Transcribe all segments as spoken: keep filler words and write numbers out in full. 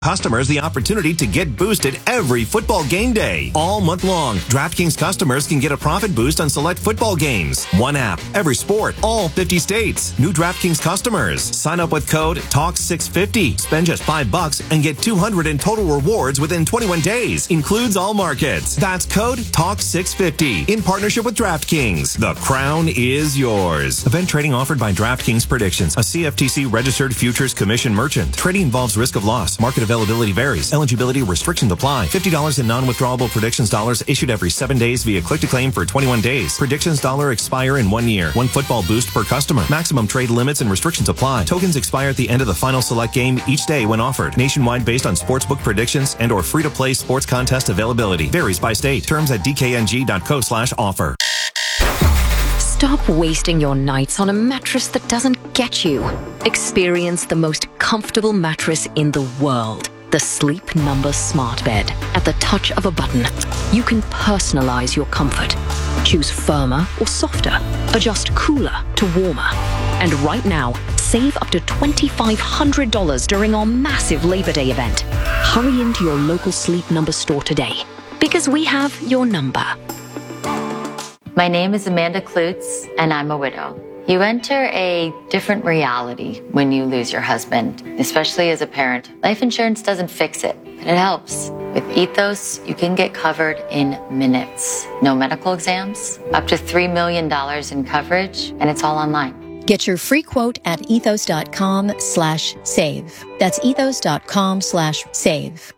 Customers the opportunity to get boosted every football game day. All month long, DraftKings customers can get a profit boost on select football games. One app, every sport, all fifty states. New DraftKings customers. Sign up with code Talk six fifty. Spend just five bucks and get two hundred in total rewards within twenty-one days. Includes all markets. That's code Talk six fifty. In partnership with DraftKings. The crown is yours. Event trading offered by DraftKings Predictions, a C F T C registered futures commission merchant. Trading involves risk of loss. Market availability varies. Eligibility restrictions apply. fifty dollars in non-withdrawable predictions dollars issued every seven days via click-to-claim for twenty-one days. Predictions dollar expire in one year. One football boost per customer. Maximum trade limits and restrictions apply. Tokens expire at the end of the final select game each day when offered. Nationwide based on sportsbook predictions and or free-to-play sports contest availability. Varies by state. Terms at d k n g dot co slash offer. Stop wasting your nights on a mattress that doesn't get you. Experience the most comfortable mattress in the world. The Sleep Number Smart Bed. At the touch of a button, you can personalize your comfort. Choose firmer or softer. Adjust cooler to warmer. And right now, save up to two thousand five hundred dollars during our massive Labor Day event. Hurry into your local Sleep Number store today, because we have your number. My name is Amanda Klutz, and I'm a widow. You enter a different reality when you lose your husband, especially as a parent. Life insurance doesn't fix it, but it helps. With Ethos, you can get covered in minutes. No medical exams, up to three million dollars in coverage, and it's all online. Get your free quote at ethos.com slash save. That's ethos.com slash save.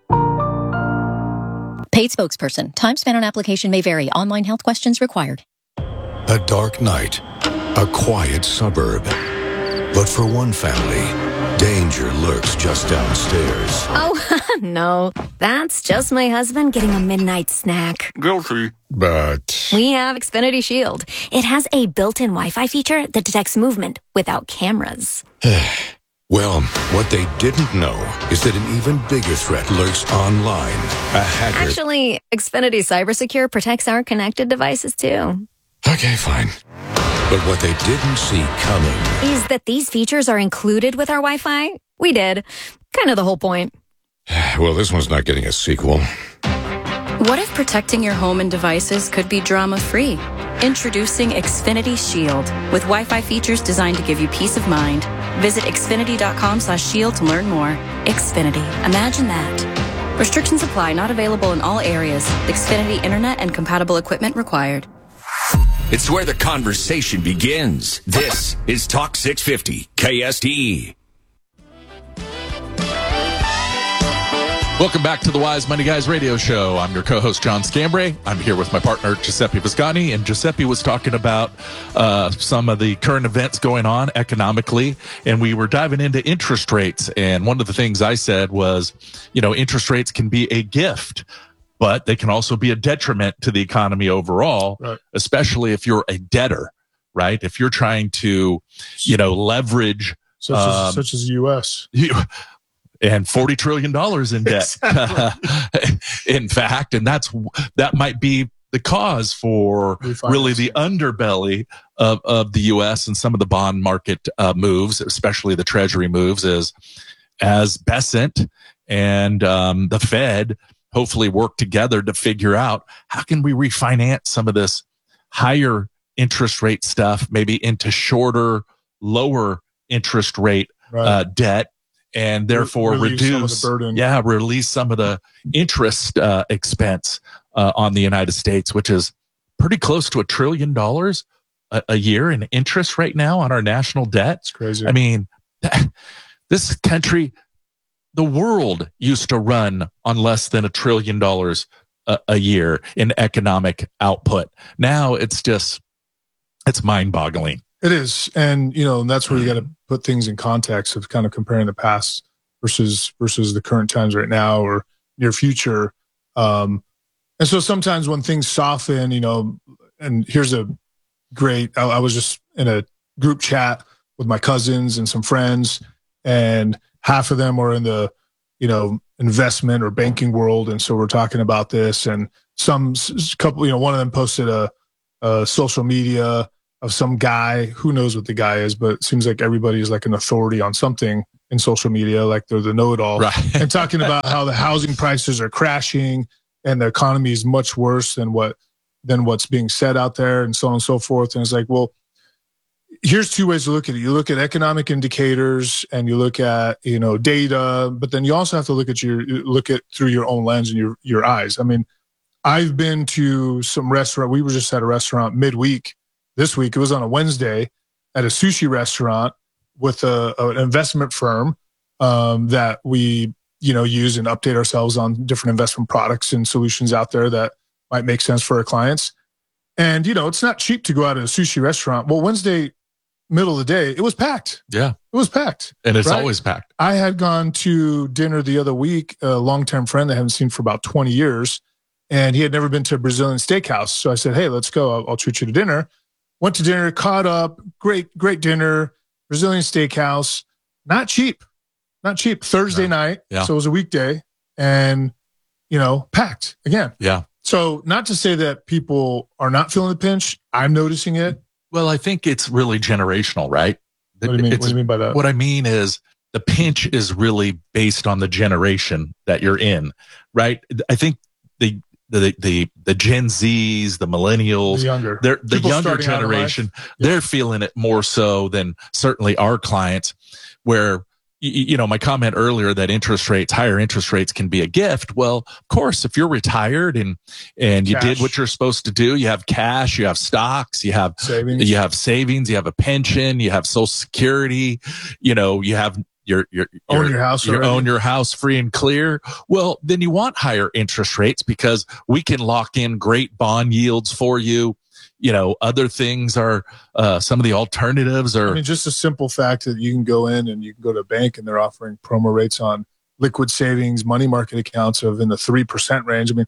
Paid spokesperson. Time spent on application may vary. Online health questions required. A dark night. A quiet suburb. But for one family, danger lurks just downstairs. Oh, no. That's just my husband getting a midnight snack. Guilty. But We have Xfinity Shield. It has a built-in Wi-Fi feature that detects movement without cameras. Well, what they didn't know is that an even bigger threat lurks online. A hacker. Actually, Xfinity Cybersecure protects our connected devices, too. Okay, fine. But what they didn't see coming Is that these features are included with our Wi-Fi? We did. Kind of the whole point. Well, this one's not getting a sequel. What if protecting your home and devices could be drama-free? Introducing Xfinity Shield with Wi-Fi features designed to give you peace of mind. Visit xfinity.com slash shield to learn more. Xfinity. Imagine that. Restrictions apply. Not available in all areas. Xfinity Internet and compatible equipment required. It's where the conversation begins. This is Talk six fifty K S T E. Welcome back to the Wise Money Guys radio show. I'm your co-host, John Scambray. I'm here with my partner, Giuseppe Viscani, and Giuseppe was talking about uh, some of the current events going on economically, and we were diving into interest rates. And one of the things I said was, you know, interest rates can be a gift, but they can also be a detriment to the economy overall, right, especially if you're a debtor, right? If you're trying to, you know, leverage. Such um, as, such as the U S You, and forty trillion dollars in debt, exactly. In fact, and that's, that might be the cause for really the underbelly of, of the U S and some of the bond market uh, moves, especially the Treasury moves, is as Bessent and um, the Fed hopefully work together to figure out how can we refinance some of this higher interest rate stuff, maybe into shorter, lower interest rate right. uh, debt. And therefore release reduce, some of the burden. yeah, release some of the interest uh, expense uh, on the United States, which is pretty close to a trillion dollars a, a year in interest right now on our national debt. It's crazy. I mean, this country, the world used to run on less than a trillion dollars a, a year in economic output. Now it's just, it's mind-boggling. It is. And, you know, and that's where you got to put things in context of kind of comparing the past versus versus the current times right now or near future. Um, and so sometimes when things soften, you know, and here's a great, I, I was just in a group chat with my cousins and some friends, and half of them were in the, you know, investment or banking world. And so we're talking about this, and some couple, you know, one of them posted a, a social media of some guy, who knows what the guy is, but it seems like everybody is like an authority on something. in social media, like they're the know-it-all, right. and talking about how the housing prices are crashing and the economy is much worse than what than what's being said out there, and so on and so forth. And it's like, well, here's two ways to look at it. You look at economic indicators and you look at, you know, data, but then you also have to look at your look at through your own lens and your your eyes. I mean, I've been to some restaurant. We were just at a restaurant midweek this week. It was on a Wednesday at a sushi restaurant with a, a, an investment firm um, that we, you know, use and update ourselves on different investment products and solutions out there that might make sense for our clients. And, you know, it's not cheap to go out at a sushi restaurant. Well, Wednesday, middle of the day, it was packed. Yeah. It was packed. And it's right? always packed. I had gone to dinner the other week, a longtime friend that I haven't seen for about twenty years. And he had never been to a Brazilian steakhouse. So I said, hey, let's go. I'll, I'll treat you to dinner. Went to dinner, caught up. Great, great dinner. Brazilian steakhouse. Not cheap. Not cheap. Thursday no. night. Yeah. So it was a weekday. And, you know, packed again. Yeah. So not to say that people are not feeling the pinch. I'm noticing it. Well, I think it's really generational, right? What do you mean, what do you mean by that? What I mean is the pinch is really based on the generation that you're in, right? I think the the the the Gen Zs, the millennials, the younger, they're the People younger generation, they're feeling it more so than certainly our clients, where, you know, my comment earlier that interest rates, higher interest rates can be a gift. Well, of course, if you're retired and, and you Cash. did what you're supposed to do, you have cash, you have stocks, you have savings, you have savings, you have a pension, you have Social Security, you know, you have your, your, own your, your house, you already. own your house free and clear. Well, then you want higher interest rates because we can lock in great bond yields for you. You know, other things are, uh, some of the alternatives are. I mean, just a simple fact that you can go in and you can go to a bank and they're offering promo rates on liquid savings, money market accounts of in the three percent range. I mean,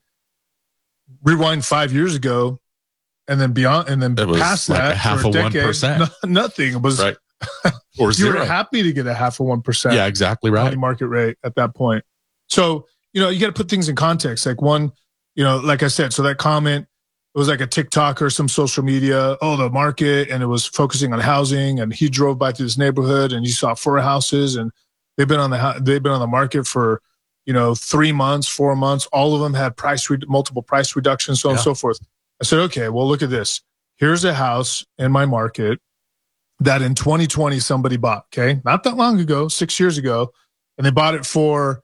rewind five years ago and then beyond, and then past like that, a half for a of decade, one percent. no, nothing. It was, right. Or you zero. were happy to get a half of one percent. Yeah, exactly right. Money market rate at that point. So, you know, you got to put things in context. Like one, you know, like I said, so that comment, it was like a TikTok or some social media. Oh, the market, and it was focusing on housing. And he drove by through this neighborhood, and you saw four houses, and they've been on the they've been on the market for, you know, three months, four months. All of them had price re- multiple price reductions, so on yeah. and so forth. I said, okay, well, look at this. Here's a house in my market that in twenty twenty somebody bought. Okay, not that long ago, six years ago, and they bought it for,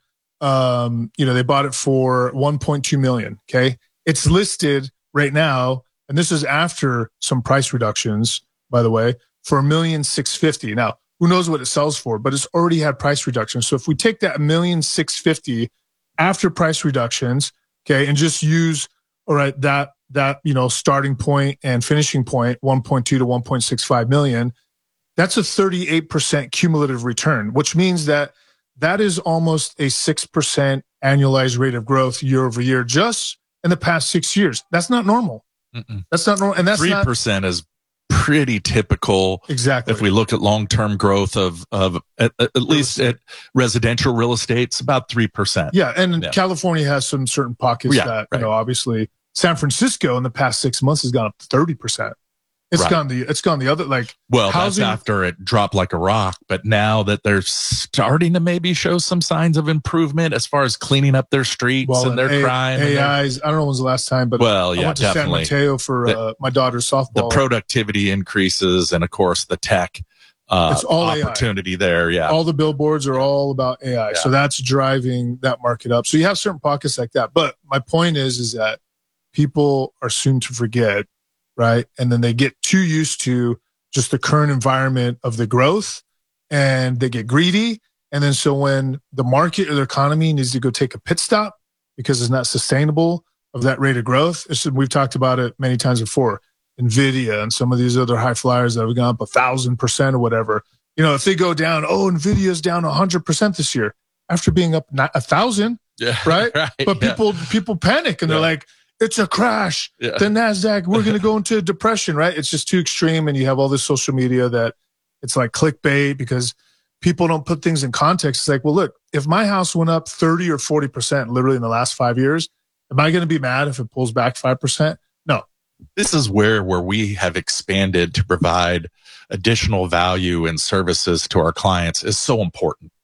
um, you know, they bought it for one point two million. Okay, it's listed right now, and this is after some price reductions, by the way, for a million six fifty. Now, who knows what it sells for, but it's already had price reductions. So if we take that million six fifty after price reductions, okay, and just use, all right, that that you know starting point and finishing point, one point two to one point six five million, that's a thirty-eight percent cumulative return, which means that that is almost a six percent annualized rate of growth year over year, just in the past six years. That's not normal. Mm-mm. That's not normal. And that's three percent is pretty typical. Exactly. If we look at long-term growth of, of at, at least at residential real estate, it's about three percent. Yeah. And yeah. California has some certain pockets yeah, that, right. you know, obviously San Francisco in the past six months has gone up to thirty percent. It's right. gone the, it's gone the other, like, well, housing, that's after it dropped like a rock. But now that they're starting to maybe show some signs of improvement as far as cleaning up their streets well, and their a- crime. A Is, I don't know when's the last time, but well, yeah, I went to definitely. San Mateo for the, uh, my daughter's softball. The productivity increases, and of course the tech uh, it's all opportunity A I. There. Yeah. All the billboards are all about A I. Yeah. So that's driving that market up. So you have certain pockets like that. But my point is, is that people are soon to forget, right? And then they get too used to just the current environment of the growth, and they get greedy. And then so when the market or the economy needs to go take a pit stop because it's not sustainable of that rate of growth, it's, we've talked about it many times before, NVIDIA and some of these other high flyers that have gone up a thousand percent or whatever. You know, if they go down, oh, NVIDIA's down a hundred percent this year after being up a thousand, yeah, right? right? But yeah. people, people panic and yeah. they're like, it's a crash. Yeah. The NASDAQ, we're going to go into a depression, right? It's just too extreme. And you have all this social media that it's like clickbait because people don't put things in context. It's like, well, look, if my house went up thirty or forty percent literally in the last five years, am I going to be mad if it pulls back five percent? No. This is where, where we have expanded to provide additional value and services to our clients is so important.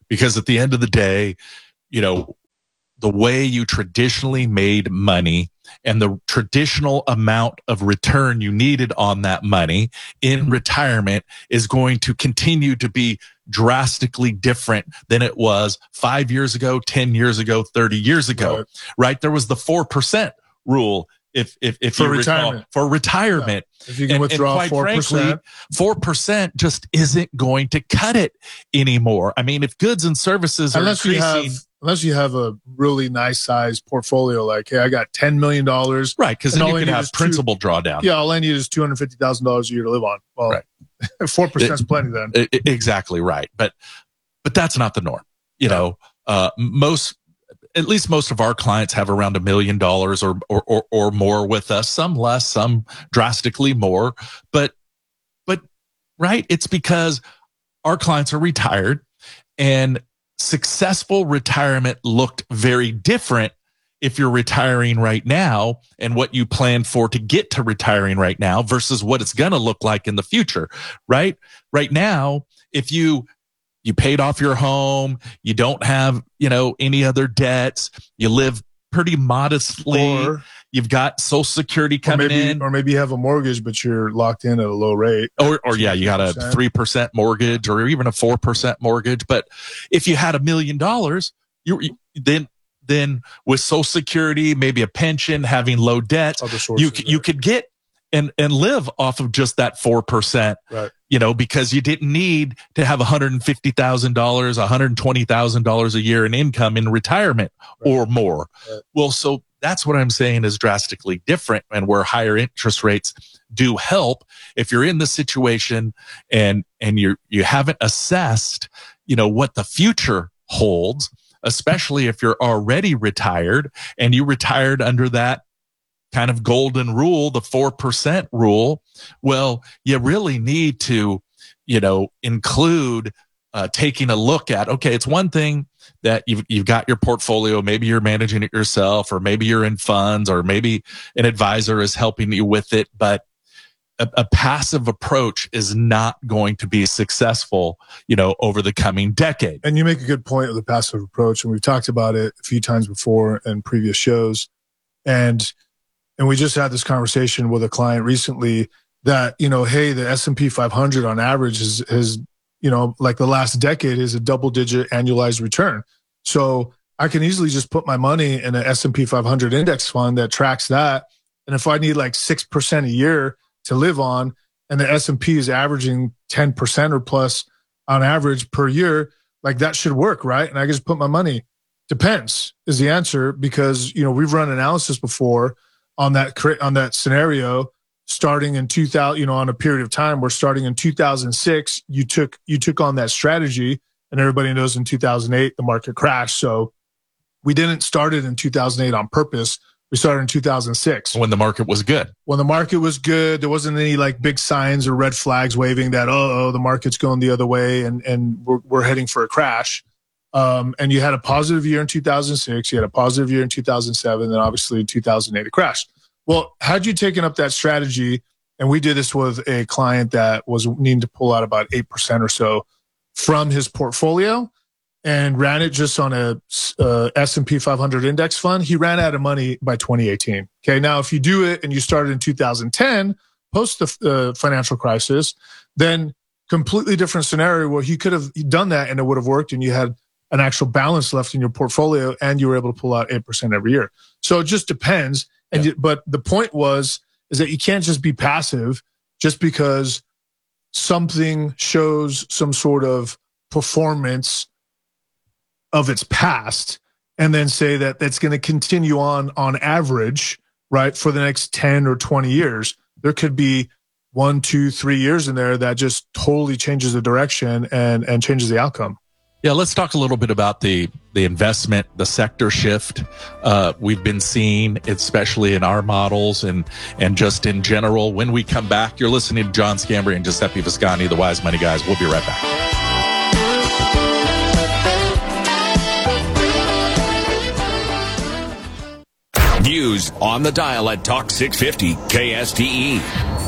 because at the end of the day, you know, the way you traditionally made money and the traditional amount of return you needed on that money in retirement is going to continue to be drastically different than it was five years ago, ten years ago, thirty years ago, right? right? There was the four percent rule. If, if, if for you retirement. recall, for retirement, yeah. If you can and, withdraw and quite four percent, frankly, four percent just isn't going to cut it anymore. I mean, if goods and services are unless increasing, you have, unless you have a really nice sized portfolio, like, hey, I got ten million dollars. Right. Cause then you can have principal two, drawdown. Yeah. All I need is two hundred fifty thousand dollars a year to live on. Well, right. four percent is plenty then. It, it, exactly right. But, but that's not the norm. You yeah. know, uh, most, at least most of our clients have around a million dollars or, or, or, or more with us, some less, some drastically more, but, but right. It's because our clients are retired, and successful retirement looked very different if you're retiring right now and what you plan for to get to retiring right now versus what it's going to look like in the future, right? Right now, if you You paid off your home. You don't have, you know, any other debts. You live pretty modestly. Or, You've got Social Security coming or maybe, in. Or maybe you have a mortgage, but you're locked in at a low rate. Or, or yeah, you got a three percent mortgage or even a four percent mortgage. But if you had a million dollars, you then then with Social Security, maybe a pension, having low debts, you you could get and and live off of just that four percent. Right. You know, because you didn't need to have one hundred fifty thousand dollars, one hundred twenty thousand dollars a year in income in retirement right. or more. Right. Well, so that's what I'm saying is drastically different, and where higher interest rates do help if you're in the situation and and you you haven't assessed, you know, what the future holds, especially if you're already retired and you retired under that kind of golden rule, the four percent rule. Well, you really need to, you know, include uh, taking a look at, okay, it's one thing that you've, you've got your portfolio, maybe you're managing it yourself, or maybe you're in funds, or maybe an advisor is helping you with it. But a, a passive approach is not going to be successful, you know, over the coming decade. And you make a good point with the passive approach. And we've talked about it a few times before in previous shows. And And we just had this conversation with a client recently that, you know, hey, the S and P five hundred on average is, is, you know, like the last decade is a double digit annualized return. So I can easily just put my money in an S and P five hundred index fund that tracks that. And if I need like six percent a year to live on, and the S and P is averaging ten percent or plus on average per year, like that should work, right? And I can just put my money. Depends is the answer, because, you know, we've run analysis before on that on that scenario, starting in two thousand, you know, on a period of time, we're starting in two thousand six. You took you took on that strategy, and everybody knows in two thousand eight the market crashed. So we didn't start it in two thousand eight on purpose. We started in two thousand six when the market was good. When the market was good, there wasn't any like big signs or red flags waving that oh, oh the market's going the other way and and we're we're heading for a crash. Um, and you had a positive year in two thousand six, you had a positive year in two thousand seven, and obviously in two thousand eight it crashed. Well, had you taken up that strategy, and we did this with a client that was needing to pull out about eight percent or so from his portfolio and ran it just on a uh, S and P five hundred index fund, he ran out of money by twenty eighteen. Okay, now if you do it and you started in two thousand ten, post the uh, financial crisis, then completely different scenario where he could have done that and it would have worked, and you had an actual balance left in your portfolio, and you were able to pull out eight percent every year. So it just depends. And yeah. you, but the point was, is that you can't just be passive just because something shows some sort of performance of its past and then say that that's going to continue on on average, right, for the next ten or twenty years. There could be one, two, three years in there that just totally changes the direction and, and changes the outcome. Yeah, let's talk a little bit about the the investment, the sector shift uh, we've been seeing, especially in our models and and just in general. When we come back, you're listening to John Scambria and Giuseppe Visconti, the Wise Money Guys. We'll be right back. Views on the dial at Talk six fifty K S T E.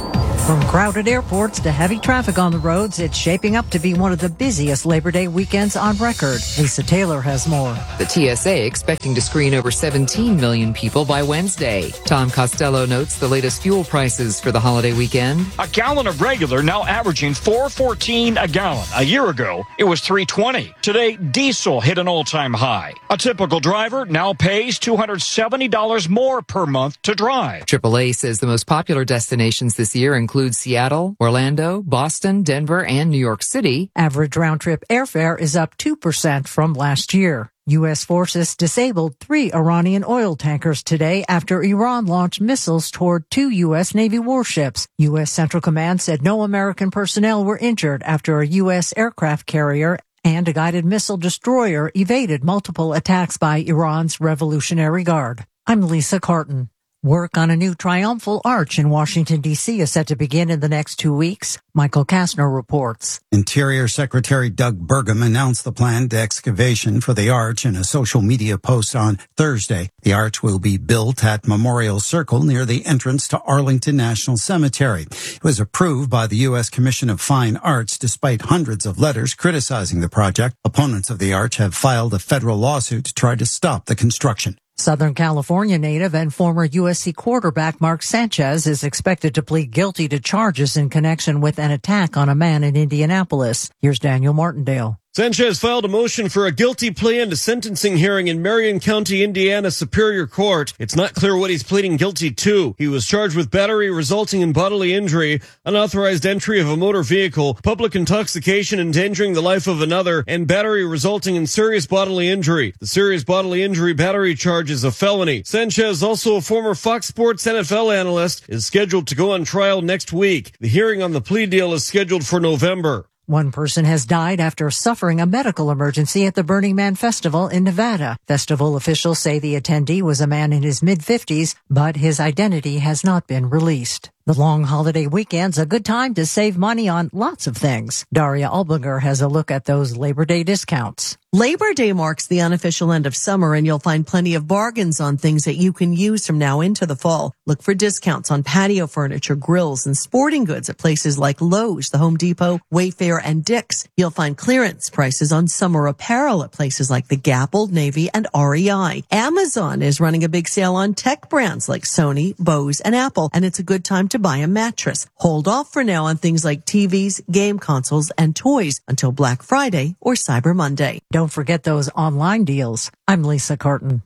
From crowded airports to heavy traffic on the roads, it's shaping up to be one of the busiest Labor Day weekends on record. Lisa Taylor has more. The T S A expecting to screen over seventeen million people by Wednesday. Tom Costello notes the latest fuel prices for the holiday weekend. A gallon of regular now averaging four fourteen a gallon. A year ago, it was three twenty. Today, diesel hit an all-time high. A typical driver now pays two hundred seventy dollars more per month to drive. triple A says the most popular destinations this year include Seattle, Orlando, Boston, Denver, and New York City. Average round-trip airfare is up two percent from last year. U S forces disabled three Iranian oil tankers today after Iran launched missiles toward two U S Navy warships. U S Central Command said no American personnel were injured after a U S aircraft carrier and a guided missile destroyer evaded multiple attacks by Iran's Revolutionary Guard. I'm Lisa Carton. Work on a new triumphal arch in Washington, D C is set to begin in the next two weeks. Michael Kastner reports. Interior Secretary Doug Burgum announced the planned excavation for the arch in a social media post on Thursday. The arch will be built at Memorial Circle near the entrance to Arlington National Cemetery. It was approved by the U S Commission of Fine Arts despite hundreds of letters criticizing the project. Opponents of the arch have filed a federal lawsuit to try to stop the construction. Southern California native and former U S C quarterback Mark Sanchez is expected to plead guilty to charges in connection with an attack on a man in Indianapolis. Here's Daniel Martindale. Sanchez filed a motion for a guilty plea and a sentencing hearing in Marion County, Indiana Superior Court. It's not clear what he's pleading guilty to. He was charged with battery resulting in bodily injury, unauthorized entry of a motor vehicle, public intoxication endangering the life of another, and battery resulting in serious bodily injury. The serious bodily injury battery charge is a felony. Sanchez, also a former Fox Sports N F L analyst, is scheduled to go on trial next week. The hearing on the plea deal is scheduled for November. One person has died after suffering a medical emergency at the Burning Man Festival in Nevada. Festival officials say the attendee was a man in his mid-fifties, but his identity has not been released. The long holiday weekend's a good time to save money on lots of things. Daria Albinger has a look at those Labor Day discounts. Labor Day marks the unofficial end of summer, and you'll find plenty of bargains on things that you can use from now into the fall. Look for discounts on patio furniture, grills, and sporting goods at places like Lowe's, the Home Depot, Wayfair, and Dick's. You'll find clearance prices on summer apparel at places like the Gap, Old Navy, and R E I. Amazon is running a big sale on tech brands like Sony, Bose, and Apple, and it's a good time to buy a mattress. Hold off for now on things like T Vs, game consoles, and toys until Black Friday or Cyber Monday. Don't forget those online deals. I'm Lisa Carton.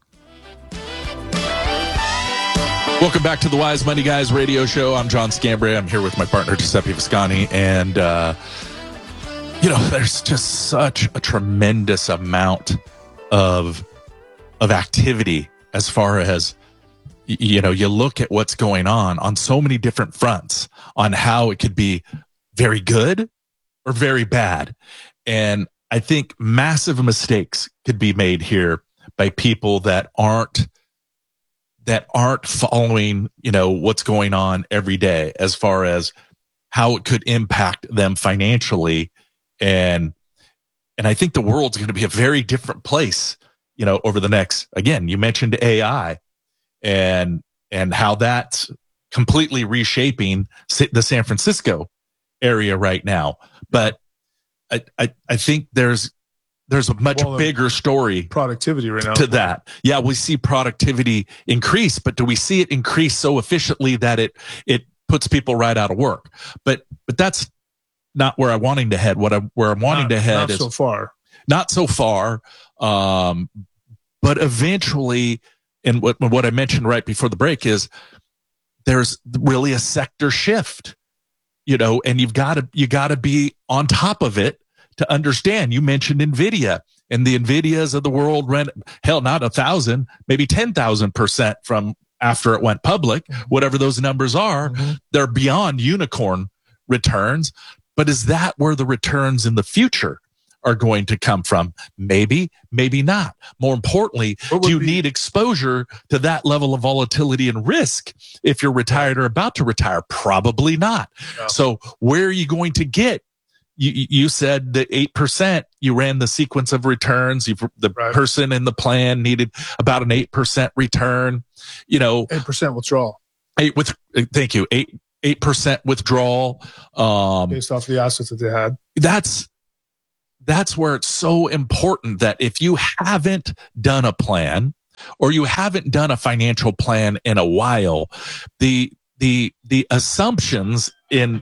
Welcome back to the Wise Money Guys radio show. I'm John Scambray. I'm here with my partner, Giuseppe Viscani. And, uh, you know, there's just such a tremendous amount of, of activity as far as, you know, you look at what's going on on so many different fronts on how it could be very good or very bad. And I think massive mistakes could be made here by people that aren't, that aren't following, you know, what's going on every day as far as how it could impact them financially. And, and I think the world's going to be a very different place, you know, over the next, again, you mentioned A I. And and how that's completely reshaping the San Francisco area right now. But I I, I think there's there's a much well, bigger story productivity right now to that. Yeah, we see productivity increase, but do we see it increase so efficiently that it it puts people right out of work? But but that's not where I'm wanting to head. What I'm where I'm wanting not, to head not is so far. Not so far. Um, but eventually. And what what I mentioned right before the break is there's really a sector shift, you know, and you've got to you got to be on top of it to understand. You mentioned NVIDIA, and the NVIDIAs of the world ran hell not a thousand, maybe ten thousand percent from after it went public. Whatever those numbers are, mm-hmm. They're beyond unicorn returns. But is that where the returns in the future are going to come from? Maybe, maybe not. More importantly, do you be- need exposure to that level of volatility and risk if you're retired or about to retire? Probably not. Yeah. So where are you going to get? You, you said that eight percent, you ran the sequence of returns. You've, the right. person in the plan needed about an eight percent return, you know. eight percent withdrawal. Eight with, thank you. Eight, eight percent withdrawal. Um, based off the assets that they had. That's, that's where it's so important that if you haven't done a plan or you haven't done a financial plan in a while, the, the, the assumptions in,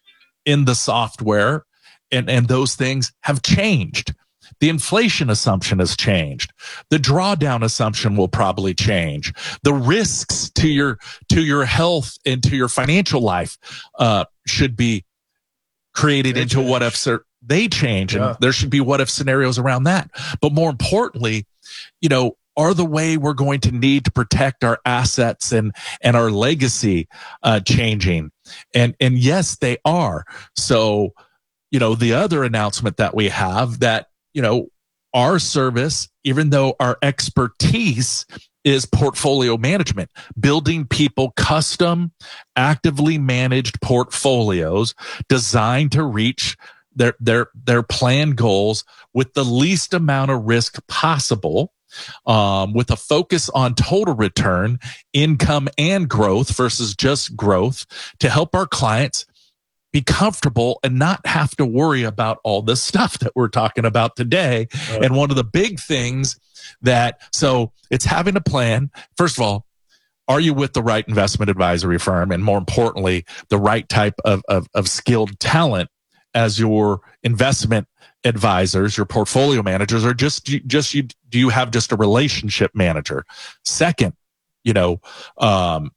in the software and, and those things have changed. The inflation assumption has changed. The drawdown assumption will probably change. The risks to your, to your health and to your financial life, uh, should be created they into change. What if they change. Yeah. And there should be what if scenarios around that. But more importantly, you know, are the way we're going to need to protect our assets and, and our legacy, uh, changing? And, and yes, they are. So, you know, the other announcement that we have that, you know, our service, even though our expertise is portfolio management, building people custom, actively managed portfolios designed to reach their, their, their plan goals with the least amount of risk possible, um, with a focus on total return, income, and growth versus just growth to help our clients be comfortable and not have to worry about all this stuff that we're talking about today. Right. And one of the big things that, so it's having a plan. First of all, are you with the right investment advisory firm? And more importantly, the right type of, of, of skilled talent as your investment advisors, your portfolio managers, or just, just you, do you have just a relationship manager? Second, you know, um,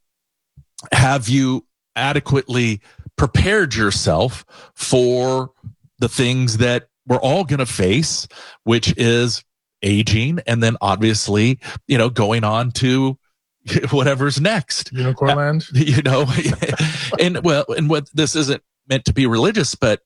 have you adequately prepared yourself for the things that we're all going to face, which is aging, and then obviously, you know, going on to whatever's next. Unicorn land. Uh, you know, and well, and what this isn't meant to be religious, but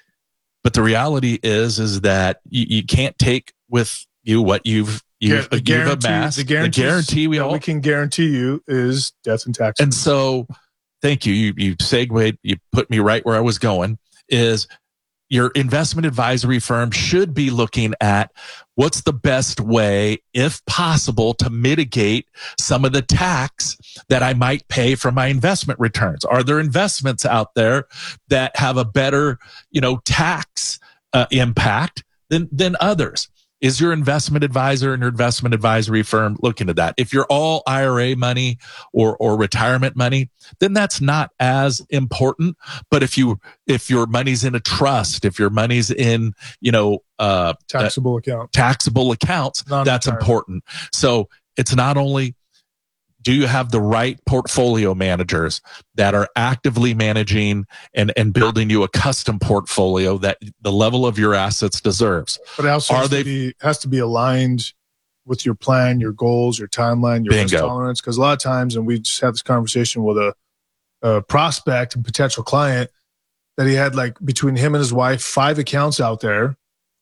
but the reality is, is that you, you can't take with you what you've you've, the you've amassed. The guarantee, the guarantee we all we can guarantee you is death and taxes. And so, thank you. You you segued. You put me right where I was going. Is your investment advisory firm should be looking at what's the best way, if possible, to mitigate some of the tax that I might pay for my investment returns. Are there investments out there that have a better, you know, tax uh, impact than than others? Is your investment advisor and your investment advisory firm looking at that? If you're all I R A money or, or retirement money, then that's not as important. But if you, if your money's in a trust, if your money's in, you know, uh, taxable uh, account, taxable accounts, that's important. So it's not only, do you have the right portfolio managers that are actively managing and, and building you a custom portfolio that the level of your assets deserves? But it also are has, they, to be, has to be aligned with your plan, your goals, your timeline, your bingo. risk tolerance. Because a lot of times, and we just had this conversation with a, a prospect and potential client, that he had like between him and his wife, five accounts out there.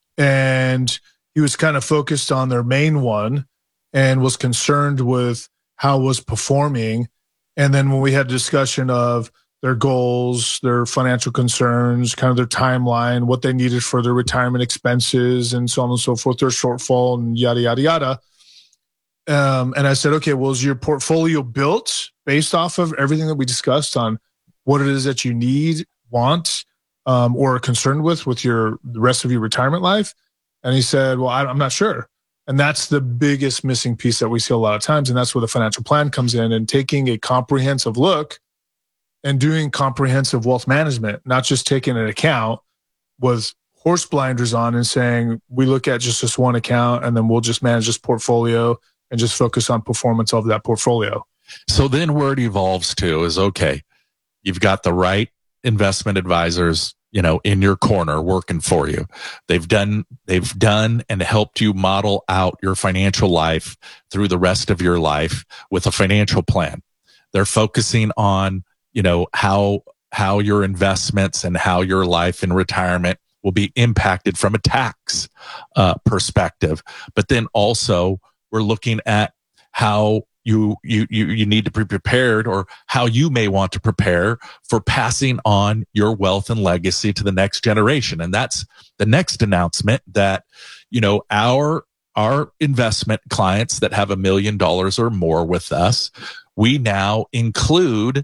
And he was kind of focused on their main one and was concerned with how it was performing. And then when we had a discussion of their goals, their financial concerns, kind of their timeline, what they needed for their retirement expenses and so on and so forth, their shortfall and yada, yada, yada. Um, and I said, okay, well, is your portfolio built based off of everything that we discussed on what it is that you need, want, um, or are concerned with, with your, the rest of your retirement life? And he said, well, I, I'm not sure. And that's the biggest missing piece that we see a lot of times. And that's where the financial plan comes in, and taking a comprehensive look and doing comprehensive wealth management, not just taking an account with horse blinders on and saying, we look at just this one account and then we'll just manage this portfolio and just focus on performance of that portfolio. So then where it evolves to is, okay, you've got the right investment advisors, you know, in your corner working for you. They've done, they've done and helped you model out your financial life through the rest of your life with a financial plan. They're focusing on, you know, how, how your investments and how your life in retirement will be impacted from a tax uh, perspective. But then also we're looking at how You, you, you, you need to be prepared, or how you may want to prepare for passing on your wealth and legacy to the next generation. And that's the next announcement, that, you know, our, our investment clients that have a million dollars or more with us, we now include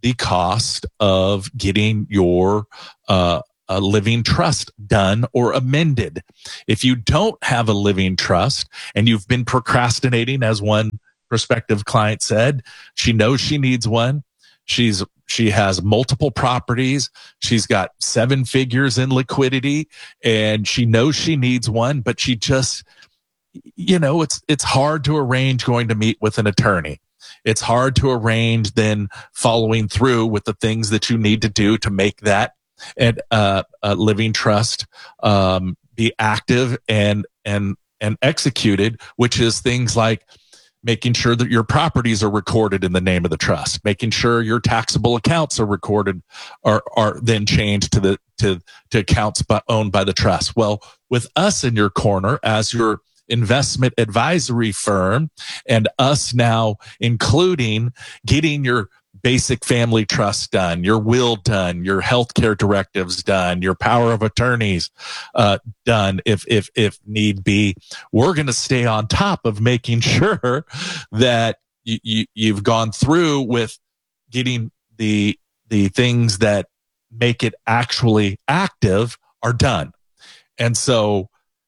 the cost of getting your uh, a living trust done or amended. If you don't have a living trust and you've been procrastinating, as one prospective client said, she knows she needs one. She's she has multiple properties. She's got seven figures in liquidity, and she knows she needs one, but she just, you know, it's it's hard to arrange going to meet with an attorney. It's hard to arrange then following through with the things that you need to do to make that and uh, a living trust um, be active and and and executed, which is things like making sure that your properties are recorded in the name of the trust, making sure your taxable accounts are recorded or are then changed to the to to accounts by, owned by the trust. Well, with us in your corner as your investment advisory firm, and us now including getting your basic family trust done, your will done, your healthcare directives done, your power of attorneys uh, done, if if if need be, we're going to stay on top of making sure that you, you you've gone through with getting the the things that make it actually active are done. And so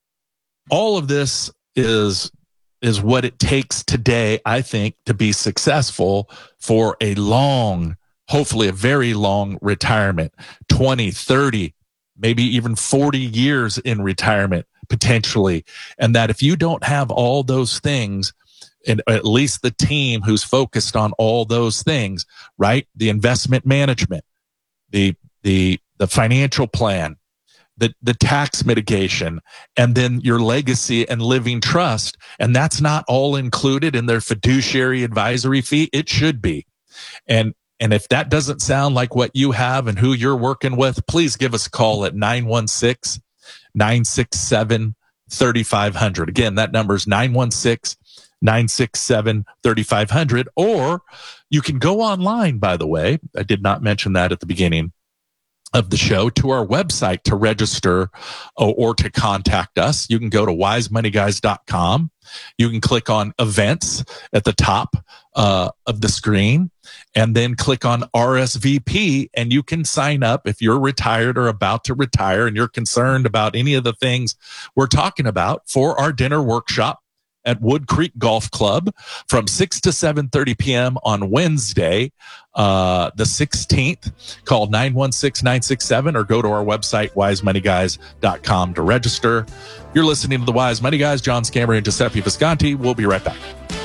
all of this is is what it takes today, I think, to be successful for a long, hopefully a very long retirement, twenty, thirty, maybe even forty years in retirement potentially. And that if you don't have all those things, and at least the team who's focused on all those things, right? The investment management, the, the, the financial plan, the, the tax mitigation, and then your legacy and living trust. And that's not all included in their fiduciary advisory fee. It should be. And, and if that doesn't sound like what you have and who you're working with, please give us a call at nine one six, nine six seven, three five zero zero. Again, that number is nine one six, nine six seven, three five zero zero. Or you can go online, by the way. I did not mention that at the beginning of the show, to our website to register or, or to contact us. You can go to wise money guys dot com. You can click on events at the top uh, of the screen and then click on R S V P, and you can sign up if you're retired or about to retire and you're concerned about any of the things we're talking about for our dinner workshop at Wood Creek Golf Club from six to seven thirty p.m. on Wednesday, uh, the sixteenth. Call nine one six, nine six seven or go to our website, wise money guys dot com to register. You're listening to the Wise Money Guys, John Scammer and Giuseppe Visconti. We'll be right back.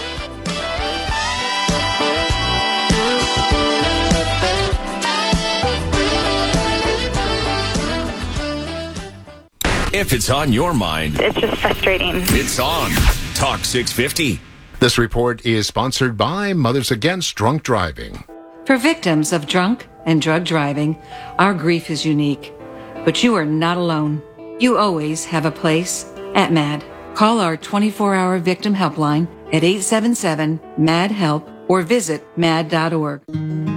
If it's on your mind, it's just frustrating. It's on Talk six fifty. This report is sponsored by Mothers Against Drunk Driving. For victims of drunk and drug driving, our grief is unique. But you are not alone. You always have a place at MAD. Call our twenty-four hour victim helpline at eight seven seven, M A D, HELP or visit mad dot org.